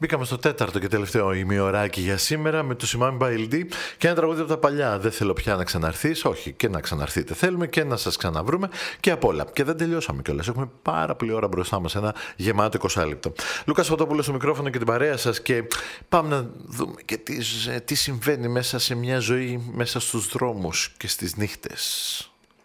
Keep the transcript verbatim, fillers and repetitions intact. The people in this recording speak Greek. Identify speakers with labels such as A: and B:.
A: Μπήκαμε στο τέταρτο και τελευταίο ημιωράκι για σήμερα με το Simone By L D και ένα τραγούδι από τα παλιά. Δεν θέλω πια να ξαναρθείς. Όχι, και να ξαναρθείτε θέλουμε και να σας ξαναβρούμε και απ' όλα. Και δεν τελειώσαμε κιόλας. Έχουμε πάρα πολλή ώρα μπροστά μας. Ένα γεμάτο είκοσι λεπτό. Λούκας Φωτόπουλος στο μικρόφωνο και την παρέα σας και πάμε να δούμε και τι, τι συμβαίνει μέσα σε μια ζωή, μέσα στους δρόμους και στις νύχτες.